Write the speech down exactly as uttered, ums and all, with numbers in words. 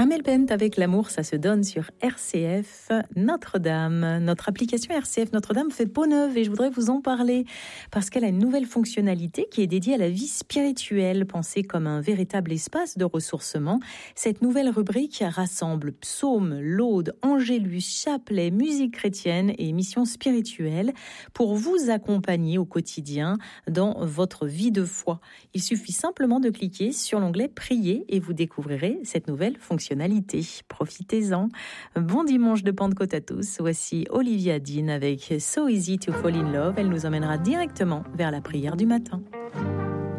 Amel Bent avec l'amour, ça se donne sur R C F Notre-Dame. Notre application R C F Notre-Dame fait peau neuve et je voudrais vous en parler parce qu'elle a une nouvelle fonctionnalité qui est dédiée à la vie spirituelle, pensée comme un véritable espace de ressourcement. Cette nouvelle rubrique rassemble psaumes, laudes, angélus, chapelets, musique chrétienne et émissions spirituelles pour vous accompagner au quotidien dans votre vie de foi. Il suffit simplement de cliquer sur l'onglet Prier et vous découvrirez cette nouvelle fonctionnalité. Profitez-en. Bon dimanche de Pentecôte à tous. Voici Olivia Dean avec So Easy to Fall in Love. Elle nous emmènera directement vers la prière du matin.